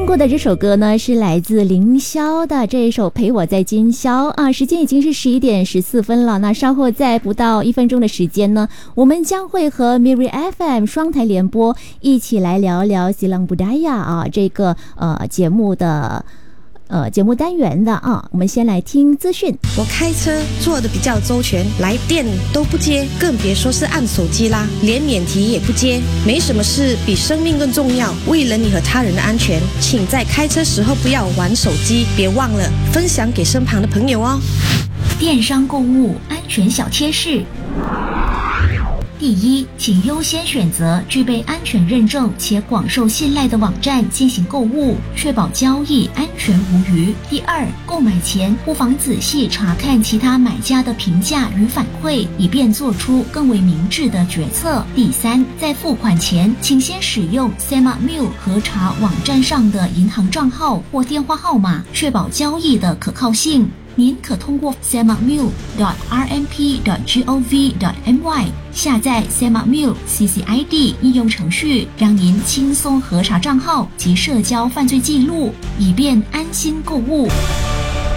听过的这首歌呢，是来自凌霄的这一首《陪我在今宵》啊。时间已经是11点14分了，那稍后在不到1分钟的时间呢，我们将会和 Miri FM 双台联播一起来聊聊Silang Budaya啊这个节目的节目单元的啊。我们先来听资讯。 我开车做的比较周全，来电都不接，更别说是按手机啦，连免提也不接。没什么事比生命更重要，为了你和他人的安全，请在开车时候不要玩手机，别忘了分享给身旁的朋友哦。 电商购物安全小贴士。第一，请优先选择具备安全认证且广受信赖的网站进行购物，确保交易安全无虞。第二，购买前不妨仔细查看其他买家的评价与反馈，以便做出更为明智的决策。第三，在付款前，请先使用 SEMAMIL 核查网站上的银行账号或电话号码，确保交易的可靠性。您可通过 semamil.rmp.gov.my 下载 Semamil CCID 应用程序，让您轻松核查账号及社交犯罪记录，以便安心购物。